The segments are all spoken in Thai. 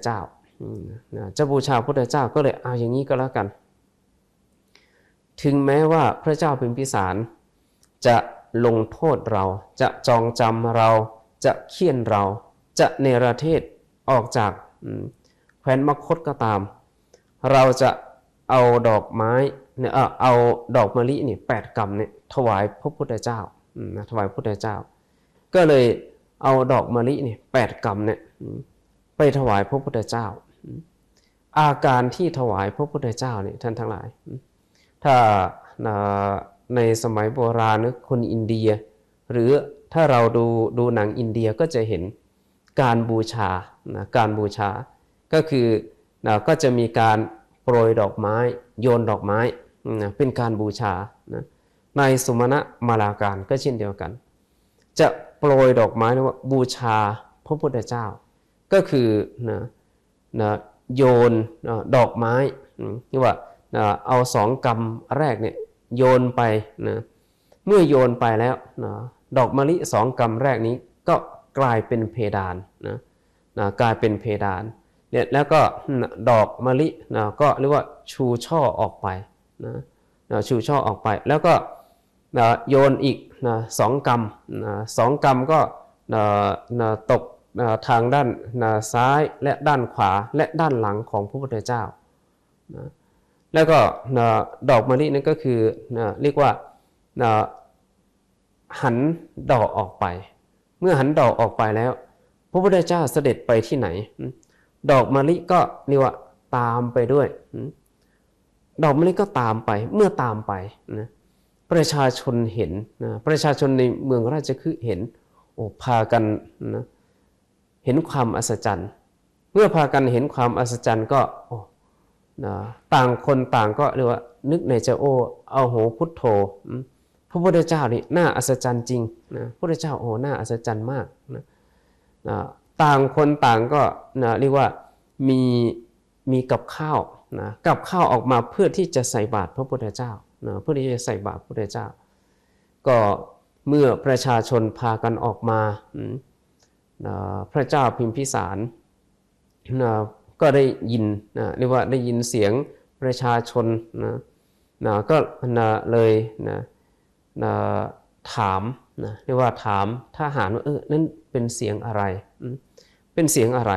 เจ้าจะบูชาพระพุทธเจ้าก็เลยเอาอย่างนี้ก็แล้วกันถึงแม้ว่าพระเจ้าพิมพิสารจะลงโทษเราจะจองจำเราจะเฆี่ยนเราจะเนรเทศออกจากแคว้นมคธก็ตามเราจะเอาดอกไม้เนี่ยเอาดอกมะลินี่8 กำเนี่ยถวายพระพุทธเจ้าถวายพระพุทธเจ้าก็เลยเอาดอกมะลินี่8 กำเนี่ยไปถวายพระพุทธเจ้าอาการที่ถวายพระพุทธเจ้าเนี่ยท่านทั้งหลายถ้าในสมัยโบราณคนอินเดียหรือถ้าเราดูหนังอินเดียก็จะเห็นการบูชาการบูชาก็คือก็จะมีการโปรยดอกไม้โยนดอกไม้เป็นการบูชาในสุมาณมาลาการก็เช่นเดียวกันจะโปรยดอกไม้เรียกว่าบูชาพระพุทธเจ้าก็คือโยนดอกไม้ที่ว่าเอา2 กำแรกเนี่ยโยนไปเมื่อโยนไปแล้วดอกมะลิ2 กำแรกนี้ก็กลายเป็นเพดานกลายเป็นเพดานเนี่ยแล้วก็ดอกมะลิก็เรียกว่าชูช่อออกไปชูช่อออกไปแล้วก็โยนอีก2 กำ2 กำก็ตกทางด้านซ้ายและด้านขวาและด้านหลังของพระพุทธเจ้าแล้วก็ดอกมะลินั่นก็คือเรียกว่าหันดอกออกไปเมื่อหันดอกออกไปแล้วพระพุทธเจ้าเสด็จไปที่ไหนดอกมะลิก็เรียกว่าตามไปด้วยดอกมะลิก็ตามไปเมื่อตามไปประชาชนเห็นประชาชนในเมืองราชคฤห์เห็นพากันเห็นความอัศจรรย์เมื่อพากันเห็นความอัศจรรย์ก็ต่างคนต่างก็เรียกว่านึกในใจเอาโหพุทโธพระพุทธเจ้านี่น่าอัศจรรย์จริงพระพุทธเจ้าน่าอัศจรรย์มากต่างคนต่างก็เรียกว่ามีกับข้าวกับข้าวออกมาเพื่อที่จะใส่บาตรพระพุทธเจ้าเพื่อที่จะใส่บาตรพระพุทธเจ้าก็เมื่อประชาชนพากันออกมาพระเจ้าพิมพิสารก็ได้ยินเรียกว่าได้ยินเสียงประชาชนก็เลยถามเรียกว่าถามทหารว่านั่นเป็นเสียงอะไรเป็นเสียงอะไร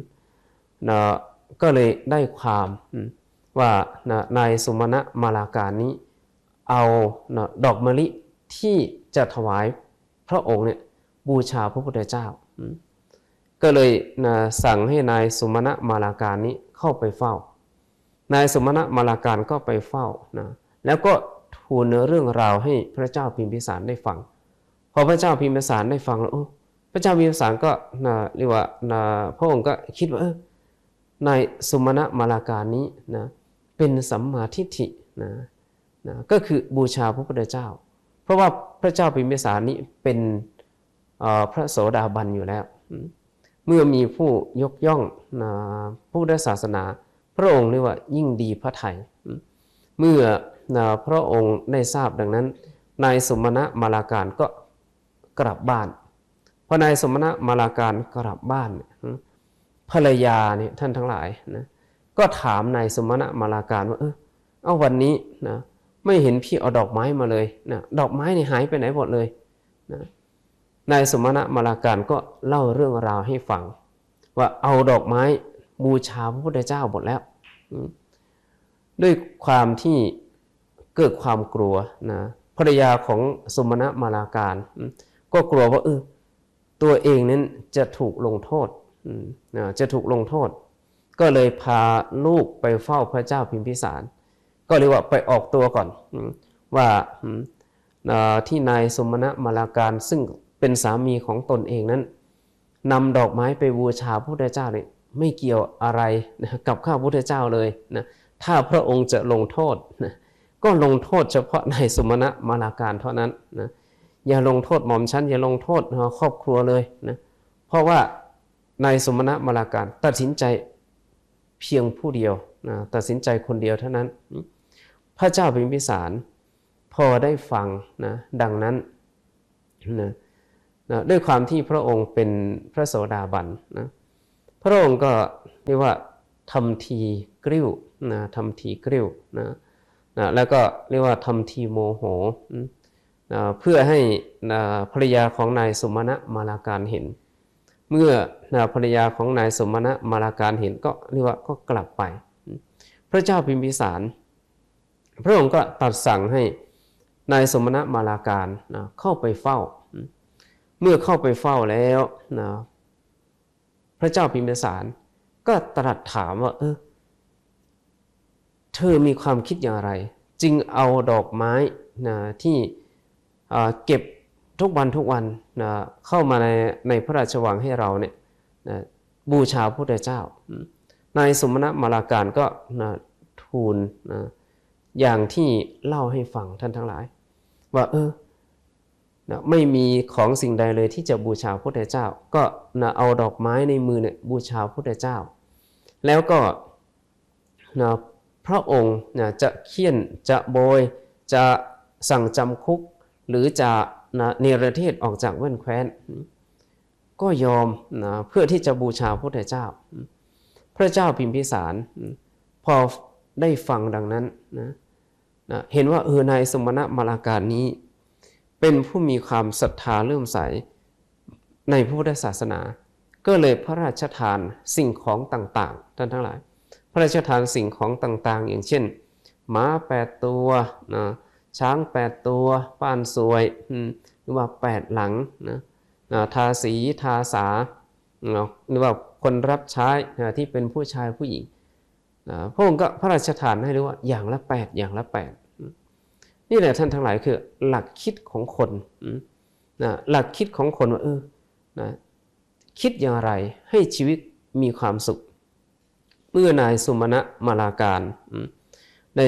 ก็เลยได้ความว่านายสุมาณมาลาการนี้เอาดอกมะลิที่จะถวายพระองค์เนี่ยบูชาพระพุทธเจ้าก็เลยสั่งให้นายสุมาณมาลาการนี้เข้าไปเฝ้านายสุมาณมาลาการก็ไปเฝ้าแล้วก็ทูลเรื่องราวให้พระเจ้าพิมพิสารได้ฟังพอพระเจ้าพิมพิสารได้ฟังแล้วพระเจ้าพิมพิสารก็เรียกว่าพระองค์ก็คิดว่านายสุมาณมาลาการนี้เป็นสัมมาทิฏฐิก็คือบูชาพระพุทธเจ้าเพราะว่าพระเจ้าพิมพิสารนี้เป็นพระโสดาบันอยู่แล้วเมื่อมีผู้ยกย่องพระพุทธศาสนาพระองค์เรียกว่ายิ่งดีพระทัยเมื่อพระองค์ได้ทราบดังนั้นนายสุมาณมาลาการก็กลับบ้านพอนายสุมาณมาลาการกลับบ้านภรรยาเนี่ยท่านทั้งหลายก็ถามนายสุมาณมาลาการว่าเอาวันนี้ไม่เห็นพี่เอาดอกไม้มาเลยดอกไม้นี่หายไปไหนหมดเลยนายสุมาณมาลาการก็เล่าเรื่องราวให้ฟังว่าเอาดอกไม้บูชาพระพุทธเจ้าหมดแล้วด้วยความที่เกิดความกลัวภรรยาของสุมาณมาลาการก็กลัวว่าตัวเองนั้นจะถูกลงโทษจะถูกลงโทษก็เลยพาลูกไปเฝ้าพระเจ้าพิมพิสารก็เรียกว่าไปออกตัวก่อนว่าที่นายสุมาณมาลาการซึ่งเป็นสามีของตนเองนั้นนำดอกไม้ไปบูชาพระพุทธเจ้าเนี่ยไม่เกี่ยวอะไรกับข้าพระพุทธเจ้าเลยถ้าพระองค์จะลงโทษก็ลงโทษเฉพาะนายสุมาณมาลาการเท่านั้นอย่าลงโทษหม่อมฉันอย่าลงโทษครอบครัวเลยเพราะว่านายสุมาณมาลาการตัดสินใจเพียงผู้เดียวตัดสินใจคนเดียวเท่านั้นพระเจ้าพิมพิสารพอได้ฟังดังนั้นด้วยความที่พระองค์เป็นพระโสดาบันพระองค์ก็เรียกว่าทำทีกริ้วนะทำทีกริ้วนะแล้วก็เรียกว่าทำทีโมโหเพื่อให้ภรรยาของนายสุมาณะมาลาการเห็นเมื่อภรรยาของนายสุมาณะมาลาการเห็นก็เรียกว่าก็กลับไปพระเจ้าพิมพิสารพระองค์ก็ตรัสสั่งให้นายสมณะมาลาการเข้าไปเฝ้าเมื่อเข้าไปเฝ้าแล้วพระเจ้าพิมพิสารก็ตรัสถามว่าเธอมีความคิดอย่างไรจึงเอาดอกไม้ที่เก็บทุกวันเข้ามาในพระราชวังให้เราเนี่ยบูชาพระพุทธเจ้านายสมณะมาลาการก็ทูลอย่างที่เล่าให้ฟังท่านทั้งหลายว่าไม่มีของสิ่งใดเลยที่จะบูชาพระพุทธเจ้าก็เอาดอกไม้ในมือเนี่ยบูชาพระพุทธเจ้าแล้วก็พระองค์จะเฆี่ยนจะโบยจะสั่งจำคุกหรือจะเนรเทศออกจากแว่นแคว้นก็ยอมเพื่อที่จะบูชาพระพุทธเจ้าพระเจ้าพิมพิสารพอได้ฟังดังนั้นเห็นว่านายสมณะมาลาการนี้เป็นผู้มีความศรัทธาเลื่อมใสในพระพุทธศาสนาก็เลยพระราชทานสิ่งของต่างๆท่านทั้งหลายพระราชทานสิ่งของต่างๆอย่างเช่นม้า8 ตัวช้าง8 ตัวป้านสวยหรือว่า8 หลังทาสีทาสาหรือว่าคนรับใช้ที่เป็นผู้ชายผู้หญิงพระองค์ก็พระราชทานให้รู้ว่าอย่างละ8อย่างละ8นี่แหละท่านทั้งหลายคือหลักคิดของคนหลักคิดของคนว่าคิดอย่างไรให้ชีวิตมีความสุขเมื่อนายสุมาณะมาลาการได้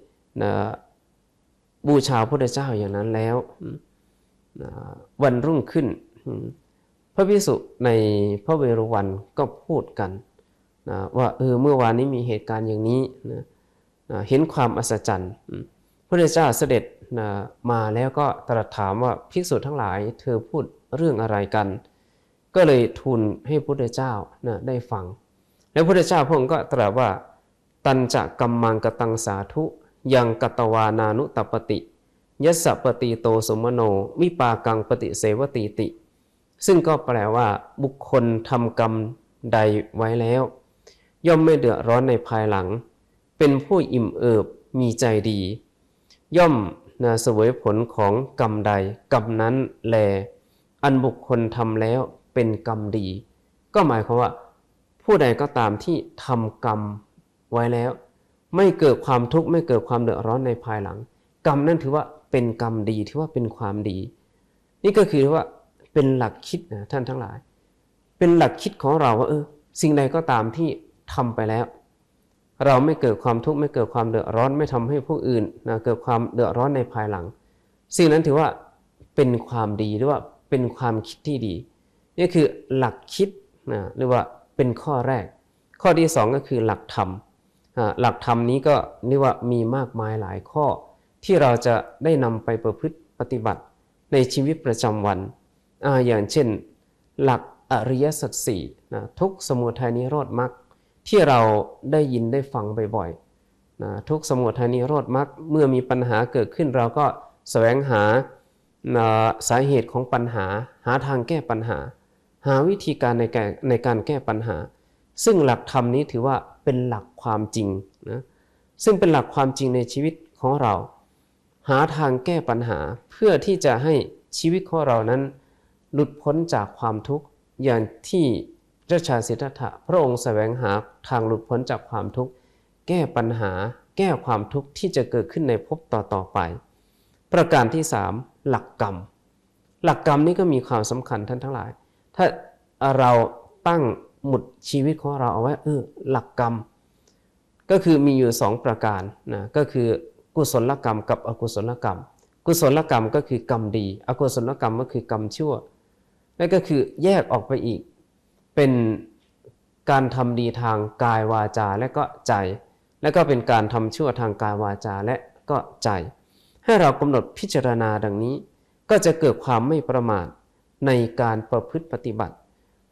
บูชาพระพุทธเจ้าอย่างนั้นแล้ววันรุ่งขึ้นพระภิกษุในพระเวรุวันก็พูดกันว่าเมื่อวานนี้มีเหตุการณ์อย่างนี้เห็นความอัศจรรย์พระพุทธเจ้าเสด็จมาแล้วก็ตรัสถามว่าภิกษุทั้งหลายเธอพูดเรื่องอะไรกันก็เลยทูลให้พระพุทธเจ้าได้ฟังแล้วพระพุทธเจ้าพระองค์ก็ตรัสว่าตัญจะกัมมังกตังสาธุยังกตวานานุตปติยัสสะปฏิโตสมโนวิปากังปฏิเสวติติซึ่งก็แปลว่าบุคคลทำกรรมใดไว้แล้วย่อมไม่เดือดร้อนในภายหลังเป็นผู้อิ่มเอิบมีใจดีย่อมเสวยผลของกรรมใดกรรมนั้นแลอันบุคคลทำแล้วเป็นกรรมดีก็หมายความว่าผู้ใดก็ตามที่ทำกรรมไว้แล้วไม่เกิดความทุกข์ไม่เกิดความเดือดร้อนในภายหลังกรรมนั้นถือว่าเป็นกรรมดีถือว่าเป็นความดีนี่ก็คือว่าเป็นหลักคิดนะท่านทั้งหลายเป็นหลักคิดของเราว่าสิ่งใดก็ตามที่ทำไปแล้วเราไม่เกิดความทุกข์ไม่เกิดความเดือดร้อนไม่ทำให้ผู้อื่นเกิดความเดือดร้อนในภายหลังสิ่งนั้นถือว่าเป็นความดีหรือว่าเป็นความคิดที่ดีนี่คือหลักคิดหรือว่าเป็นข้อแรกข้อที่2ก็คือหลักธรรมหลักธรรมนี้ก็เรียกว่ามีมากมายหลายข้อที่เราจะได้นำไปประพฤติปฏิบัติในชีวิตประจำวันอย่างเช่นหลักอริยสัจสี่ทุกข์สมุทัยนิโรธมรรคที่เราได้ยินได้ฟังบ่อยๆทุกข์สมุทัยนิโรธมรรคเมื่อมีปัญหาเกิดขึ้นเราก็แสวงหาสาเหตุของปัญหาหาทางแก้ปัญหาหาวิธีการในการแก้ปัญหาซึ่งหลักธรรมนี้ถือว่าเป็นหลักความจริงนะซึ่งเป็นหลักความจริงในชีวิตของเราหาทางแก้ปัญหาเพื่อที่จะให้ชีวิตของเรานั้นหลุดพ้นจากความทุกข์อย่างที่พระชาสิทธัตถะพระองค์แสวงหาทางหลุดพ้นจากความทุกข์แก้ปัญหาแก้ความทุกข์ที่จะเกิดขึ้นในภพต่อไปประการที่3หลักกรรมหลักกรรมนี้ก็มีความสำคัญท่านทั้งหลายถ้าเราตั้งหมุดชีวิตของเราเอาไว้หลักกรรมก็คือมีอยู่2ประการก็คือกุศลกรรมกับอกุศลกรรมกุศลกรรมก็คือกรรมดีอกุศลกรรมก็คือกรรมชั่วนั่นก็คือแยกออกไปอีกเป็นการทำดีทางกายวาจาและก็ใจและก็เป็นการทำชั่วทางกายวาจาและก็ใจให้เรากำหนดพิจารณาดังนี้ก็จะเกิดความไม่ประมาทในการประพฤติปฏิบัติ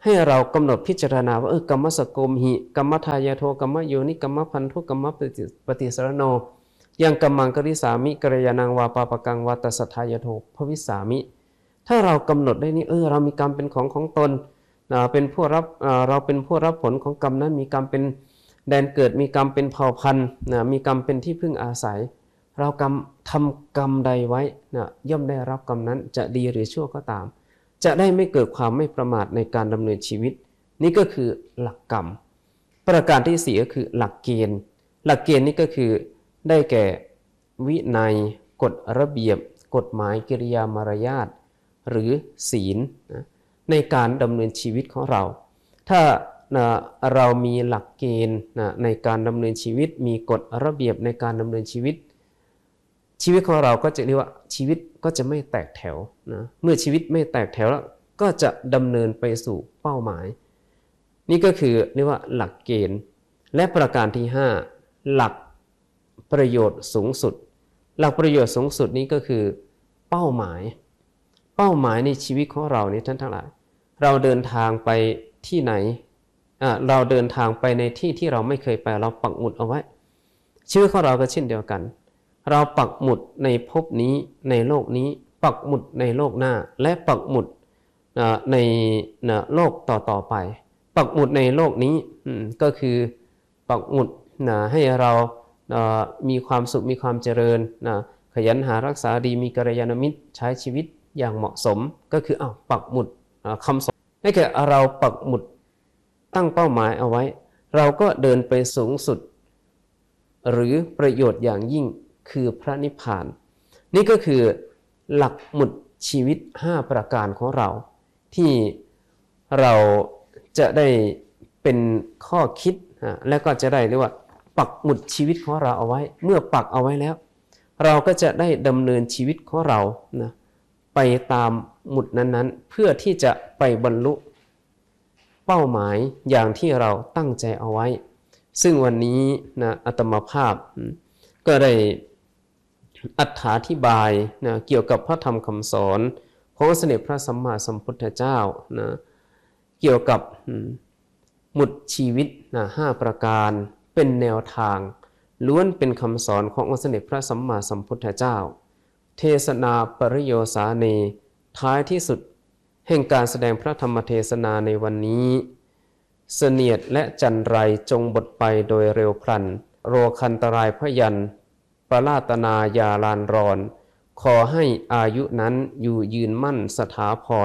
ให้เรากำหนดพิจารณาว่ากรรมสโกมหิกรรมทายาโทกรรมโยนิกรรมพันธุกรรมปฏิสรโนยังกรรมังกริสามิกรยานังวาปาปกังวาตัสสทายาโทภวิสามิถ้าเรากำหนดได้นี่เรามีกรรมเป็นของตนเป็นผู้รับเราเป็นผู้รับผลของกรรมนั้นมีกรรมเป็นแดนเกิดมีกรรมเป็นเผ่าพันธุ์มีกรรมเป็นที่พึ่งอาศัยเราทำกรรมใดไว้ย่อมได้รับกรรมนั้นจะดีหรือชั่วก็ตามจะได้ไม่เกิดความไม่ประมาทในการดำเนินชีวิตนี่ก็คือหลักกรรมประการที่สี่ก็คือหลักเกณฑ์หลักเกณฑ์นี่ก็คือได้แก่วินัยกฎระเบียบกฎหมายกิริยามารยาทหรือศีลในการดำเนินชีวิตของเราถ้าเรามีหลักเกณฑ์ในการดำเนินชีวิตมีกฎระเบียบในการดำเนินชีวิตของเราก็จะเรียกว่าชีวิตก็จะไม่แตกแถวนะเมื่อชีวิตไม่แตกแถวแล้วก็จะดำเนินไปสู่เป้าหมายนี่ก็คือเรียกว่าหลักเกณฑ์และประการที่5หลักประโยชน์สูงสุดหลักประโยชน์สูงสุดนี้ก็คือเป้าหมายในชีวิตของเรานี่ท่านทั้งหลายเราเดินทางไปที่ไหนเราเดินทางไปในที่ที่เราไม่เคยไปเราปักหมุดเอาไว้ชีวิตของเราก็เช่นเดียวกันเราปักหมุดในภพนี้ในโลกนี้ปักหมุดในโลกหน้าและปักหมุดในโลกต่อไปปักหมุดในโลกนี้ก็คือปักหมุดให้เรามีความสุขมีความเจริญขยันหารักษาดีมีกัลยาณมิตรใช้ชีวิตอย่างเหมาะสมก็คือปักหมุดคำสอนให้แก่เราปักหมุดตั้งเป้าหมายเอาไว้เราก็เดินไปสูงสุดหรือประโยชน์อย่างยิ่งคือพระนิพพานนี่ก็คือหลักหมุดชีวิต5ประการของเราที่เราจะได้เป็นข้อคิดและก็จะได้เรียกว่าปักหมุดชีวิตของเราเอาไว้เมื่อปักเอาไว้แล้วเราก็จะได้ดำเนินชีวิตของเราไปตามหมุดนั้นๆเพื่อที่จะไปบรรลุเป้าหมายอย่างที่เราตั้งใจเอาไว้ซึ่งวันนี้อาตมาภาพก็ได้อธิบายเกี่ยวกับพระธรรมคำสอนของสมเด็จพระสัมมาสัมพุทธเจ้าเกี่ยวกับหมุดชีวิต5ประการเป็นแนวทางล้วนเป็นคำสอนขององค์สมเด็จพระสัมมาสัมพุทธเจ้าเทศนาปริโยสาเนท้ายที่สุดแห่งการแสดงพระธรรมเทศนาในวันนี้เสนียดและจันไรจงบทไปโดยเร็วพลันโรคันตรายพยันปลาตนายาลานรอนขอให้อายุนั้นอยู่ยืนมั่นสถาพร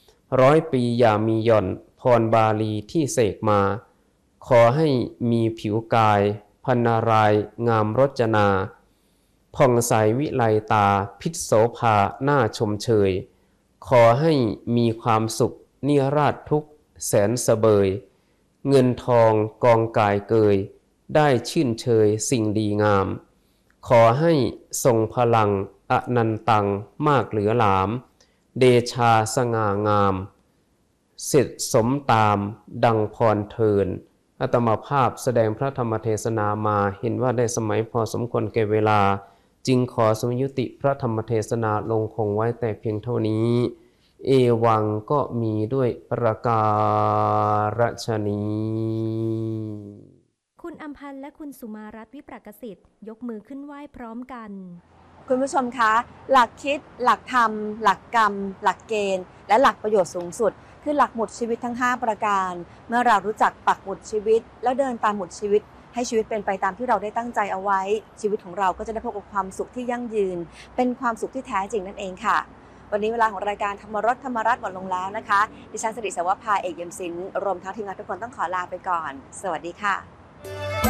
100 ปีอย่ามีหย่อนพรบาลีที่เสกมาขอให้มีผิวกายพรรณารายงามรจนาผ่องใสวิไลตาพิษโสภาหน้าชมเชยขอให้มีความสุขนิราชทุกแสนเสบยเงินทองกองกายเกยได้ชื่นเชยสิ่งดีงามขอให้ทรงพลังอนันตังมากเหลือหลามเดชาสง่างามเสร็จสมตามดังพรเทินอาตมาภาพแสดงพระธรรมเทศนามาเห็นว่าได้สมัยพอสมควรแก่เวลาจึงขอสมยุติพระธรรมเทศนาลงคงไว้แต่เพียงเท่านี้เอวังก็มีด้วยประการฉนี้คุณอำพันธ์และคุณสุมารัตน์วิปรกสิทธิ์ยกมือขึ้นไหว้พร้อมกันคุณผู้ชมคะหลักคิดหลักธรรมหลักกรรมหลักเกณฑ์และหลักประโยชน์สูงสุดคือหลักหมุดชีวิตทั้ง5ประการเมื่อเรารู้จักปักหมุดชีวิตแล้วเดินตามหมุดชีวิตให้ชีวิตเป็นไปตามที่เราได้ตั้งใจเอาไว้ชีวิตของเราก็จะได้พบกับความสุขที่ยั่งยืนเป็นความสุขที่แท้จริงนั่นเองค่ะวันนี้เวลาของรายการธรรมรสธรรมรัตน์หมดลงแล้วนะคะดิฉันสิริสวภาเอกเยี่ยมศิลป์รวมทั้งทีมงานทุกคนต้องขอลาไปก่อนสวัสดีค่ะ